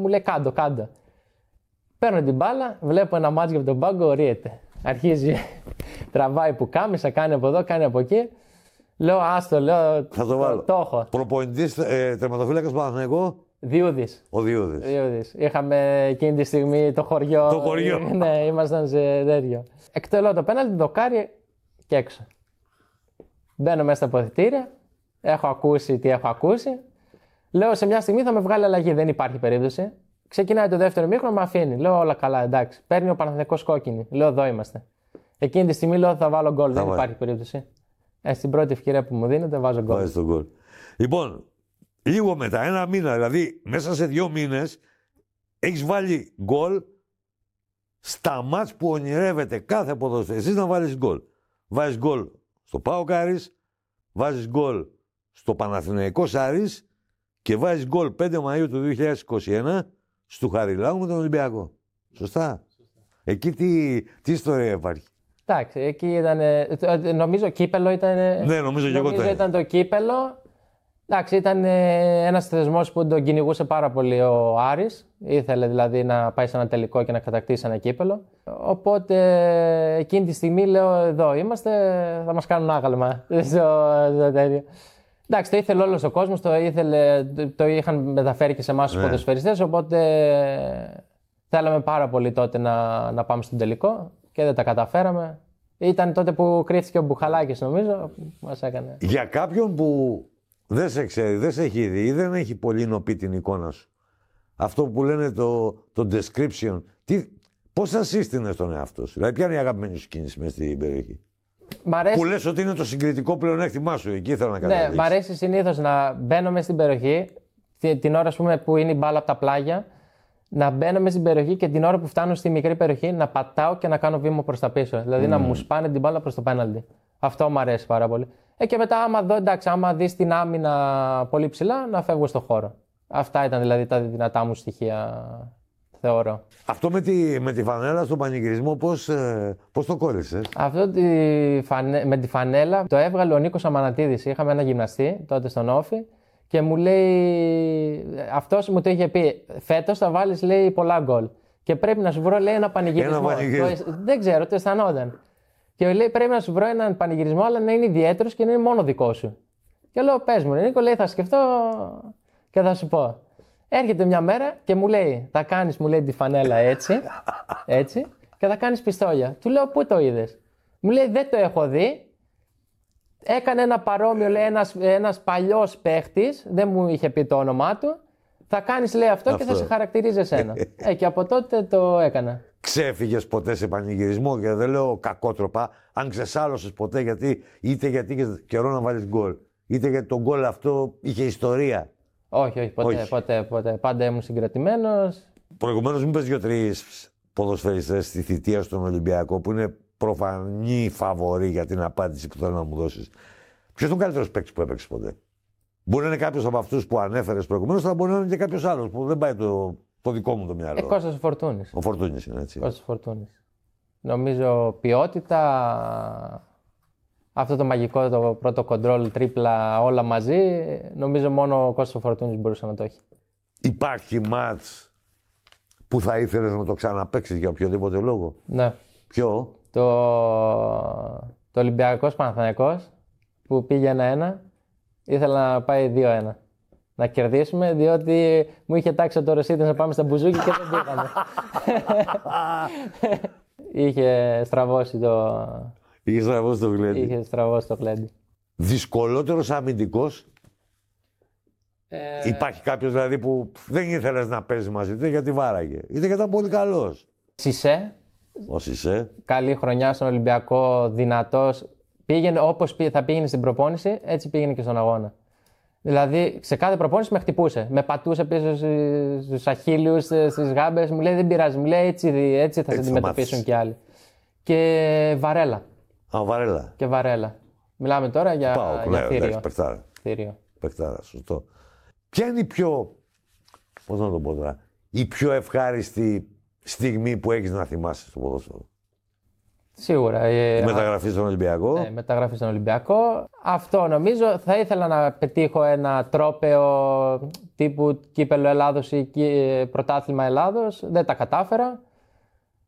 μου λέει κάντο. Παίρνω την μπάλα, βλέπω ένα μάτς από τον πάγκο, ορίεται. Αρχίζει, τραβάει που κάμισα, κάνει από εδώ, κάνει από εκεί. Λέω, άστο, λέω, θα το βάλω. Το έχω. Προπονητής τερματοφύλακας του Παναθηναϊκού. Διούδης. Ο Διούδης. Είχαμε εκείνη τη στιγμή το χωριό. Το χωριό. Ναι, ήμασταν σε τέτοιο. Εκτελώ το πέναλτι, δοκάρι και έξω. Μπαίνω μέσα στα αποδυτήρια. Έχω ακούσει τι έχω ακούσει. Λέω σε μια στιγμή θα με βγάλει αλλαγή. Δεν υπάρχει περίπτωση. Ξεκινάει το δεύτερο μήχρονο, με αφήνει. Λέω όλα καλά, εντάξει. Παίρνει ο Παναθηναϊκός κόκκινη. Λέω εδώ είμαστε. Εκείνη τη στιγμή λέω θα βάλω γκολ. Δεν υπάρχει περίπτωση. Στην πρώτη ευκαιρία που μου δίνεται βάζω γκολ. Βάζεις τον γκολ. Λοιπόν, λίγο μετά, ένα μήνα, δηλαδή μέσα σε 2 μήνες, έχεις βάλει γκολ στα μάτς που ονειρεύεται κάθε ποδοσφαιριστής να βάλεις γκολ. Βάζεις γκολ στο ΠΑΟΚ Άρης, βάζεις γκολ στο Παναθηναϊκός Άρης και βάζεις γκολ 5 Μαΐου του 2021 στο Χαριλάου με τον Ολυμπιακό. Σωστά. Εκεί τι ιστορία υπάρχει. Εντάξει, εκεί ήταν. Νομίζω κύπελο ήταν. Ναι, νομίζω και εγώ το ήταν το κύπελο. Εντάξει, ήταν ένας θεσμός που τον κυνηγούσε πάρα πολύ ο Άρης. Ήθελε δηλαδή να πάει σε ένα τελικό και να κατακτήσει ένα κύπελο. Οπότε εκείνη τη στιγμή λέω: εδώ είμαστε, θα μας κάνουν άγαλμα. Στο τέτοιο. Εντάξει, το ήθελε όλος ο κόσμος, το είχαν μεταφέρει και σε εμάς τους ποδοσφαιριστές. Οπότε θέλαμε πάρα πολύ τότε να πάμε στον τελικό και δεν τα καταφέραμε. Ήταν τότε που κρίθηκε ο Μπουχαλάκης, νομίζω, που μας έκανε. Για κάποιον που δεν σε ξέρει, δεν σε έχει δει ή δεν έχει πολύ νοπεί την εικόνα σου, αυτό που λένε το description, πώς θα σύστηνες τον εαυτό σου? Δηλαδή, ποια είναι η αγαπημένη σου κίνηση μέσα στην περιοχή? Που λες ότι είναι το συγκριτικό πλεονέκτημά σου, εκεί ήθελα να καταλήξω. Ναι, μ' αρέσει συνήθως να μπαίνω μέσα στην περιοχή, την ώρα που είναι η μπάλα από τα πλάγια, να μπαίνω μέσα στην περιοχή και την ώρα που φτάνω στη μικρή περιοχή να πατάω και να κάνω βήμα προς τα πίσω. Δηλαδή να μου σπάνε την μπάλα προς το πέναλτι. Αυτό μου αρέσει πάρα πολύ. Και μετά, άμα δεις την άμυνα πολύ ψηλά, να φεύγω στο χώρο. Αυτά ήταν δηλαδή τα δυνατά μου στοιχεία, θεωρώ. Αυτό με τη φανέλα στον πανηγυρισμό, πώς το κόλλησες? Αυτό με τη φανέλα το έβγαλε ο Νίκος Αμανατίδης. Είχαμε ένα γυμναστή τότε στον Όφη. Και μου λέει, αυτός μου το είχε πει, φέτος θα βάλεις, λέει, πολλά γκολ. Και πρέπει να σου βρω, λέει, ένα πανηγυρισμό. Δεν ξέρω, το αισθανόταν. Και λέει, πρέπει να σου βρω έναν πανηγυρισμό, αλλά να είναι ιδιαίτερος και να είναι μόνο δικό σου. Και λέω, πες μου, Νίκο, λέει, θα σκεφτώ και θα σου πω. Έρχεται μια μέρα και μου λέει, θα κάνεις, μου λέει, τη φανέλα έτσι, και θα κάνεις πιστόλια. Του λέω, πού το είδες? Μου λέει, δεν το έχω δει. Έκανε ένα παρόμοιο, λέει, ένας παλιός παίχτης, δεν μου είχε πει το όνομά του. Θα κάνεις, λέει, αυτό και θα σε χαρακτηρίζει εσένα. Και από τότε το έκανα. Ξέφυγες ποτέ σε πανηγυρισμό? Και δεν λέω κακότροπα, αν ξεσάλωσες ποτέ, γιατί είχε καιρό να βάλεις γκολ, είτε γιατί το γκολ αυτό είχε ιστορία? Όχι, ποτέ. Πάντα ήμουν συγκρατημένος. Προηγουμένως μου είπες 2-3 ποδοσφαιριστές στη θητεία στον Ολυμπιακό που είναι προφανή φαβορή για την απάντηση που θέλω να μου δώσεις. Ποιος είναι ο καλύτερος παίκτης που έπαιξες ποτέ? Μπορεί να είναι κάποιος από αυτούς που ανέφερες προηγουμένως, αλλά μπορεί να είναι και κάποιος άλλος που δεν πάει το δικό μου το μυαλό. Κώστας ο Φορτούνης. Ο Φορτούνης είναι έτσι. Κώστας Φορτούνης. Νομίζω ποιότητα, αυτό το μαγικό, το πρώτο κοντρόλ, τρίπλα, όλα μαζί, νομίζω μόνο ο Κώστας ο Φορτούνης μπορούσε να το έχει. Υπάρχει μάτς που θα ήθελες να το ξαναπαίξεις για οποιοδήποτε λόγο? Ναι. Ποιο? Το Ολυμπιακός Παναθηναϊκός που πήγε 1-1, ήθελα να πάει 2-1. Να κερδίσουμε, διότι μου είχε τάξει το Ρωσίτης να πάμε στα μπουζούκι και δεν πήγαμε. Είχε στραβώσει το... Είχε στραβώσει το γλέντι. Είχε στραβώσει το γλέντι. Δυσκολότερος αμυντικός. Υπάρχει κάποιος δηλαδή που δεν ήθελες να παίζει μαζί του γιατί βάραγε, είτε γιατί ήταν πολύ καλός? Σισέ. Ο Σισέ. Καλή χρονιά στον Ολυμπιακό, δυνατός. Πήγαινε όπως θα πήγαινε στην προπόνηση, έτσι πήγαινε και στον αγώνα. Δηλαδή, σε κάθε προπόνηση με χτυπούσε. Με πατούσε πίσω στους αχίλιους, στις γάμπες. Μου λέει, δεν πειράζει. Μου λέει, έτσι θα σε αντιμετωπίσουν κι άλλοι. Και Βαρέλα. Βαρέλα. Και Βαρέλα. Μιλάμε τώρα για θήριο. Παιχτάρα. Παιχτάρα, σωστό. Ποια είναι η πιο, πώς να το πω τώρα, η πιο ευχάριστη στιγμή που έχεις να θυμάσαι στο ποδόσφαιρο? Σίγουρα. Η μεταγραφή στον Ολυμπιακό. Ναι, μεταγραφή στον Ολυμπιακό. Αυτό νομίζω. Θα ήθελα να πετύχω ένα τρόπαιο τύπου κύπελλο Ελλάδος ή πρωτάθλημα Ελλάδος. Δεν τα κατάφερα.